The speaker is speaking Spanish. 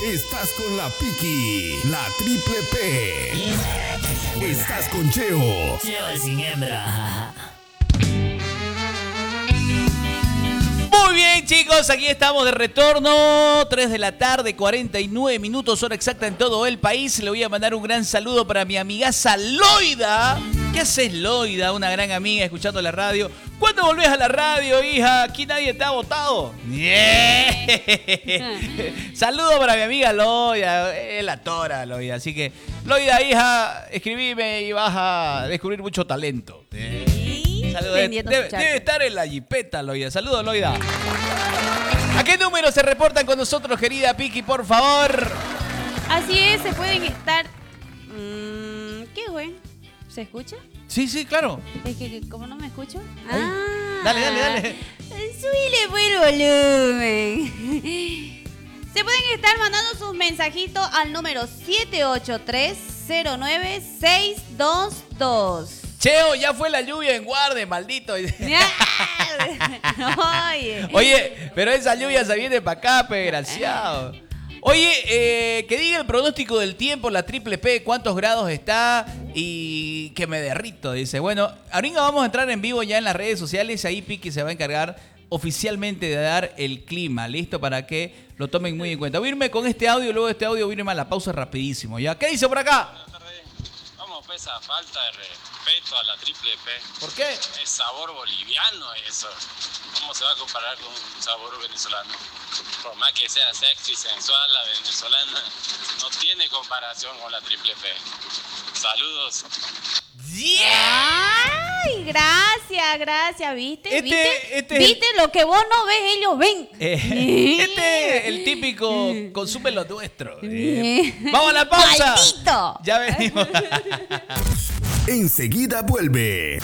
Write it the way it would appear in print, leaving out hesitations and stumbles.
Estás con la Piki, la Triple P. Estás con Cheo. Cheo sin hembra. Muy bien, chicos, aquí estamos de retorno. 3 de la tarde, 49 minutos, hora exacta en todo el país. Le voy a mandar un gran saludo para mi amigaza Loida. ¿Qué haces, Loida? Una gran amiga escuchando la radio. ¿Cuándo volvés a la radio, hija? Aquí nadie te ha votado. Yeah. Saludo para mi amiga Loida. Es la tora, Loida. Así que, Loida, hija, escribime y vas a descubrir mucho talento. Saludos. Debe estar en la jipeta, Loida. Saludos, Loida. ¿A qué número se reportan con nosotros, querida Piki, por favor? Así es, se pueden estar... ¿Qué, güey? ¿Se escucha? Sí, claro. Es que como no me escucho. Dale. Subile pues el volumen. Se pueden estar mandando sus mensajitos al número 783-09-622. Cheo, ya fue la lluvia en Guarde, maldito. Oye, pero esa lluvia se viene para acá, desgraciado. Oye, que diga el pronóstico del tiempo, la Triple P, cuántos grados está y que me derrito, dice. Bueno, ahorita vamos a entrar en vivo ya en las redes sociales, ahí Piki se va a encargar oficialmente de dar el clima, listo, para que lo tomen muy en cuenta. Voy a irme con este audio, luego de este audio voy a irme a la pausa rapidísimo, ¿ya? ¿Qué dice por acá? Buenas tardes. Vamos, pues, a falta de respeto a la Triple P. ¿Por qué? Es sabor boliviano eso. ¿Cómo se va a comparar con un sabor venezolano? Por más que sea sexy, sensual, la venezolana no tiene comparación con la Triple P. Saludos. Yeah. Ay, gracias, ¿viste? ¿Viste? ¿Viste? Lo que vos no ves, ellos ven. El típico consume lo nuestro. Vamos a la pausa. ¡Maldito! Ya venimos. Enseguida vuelve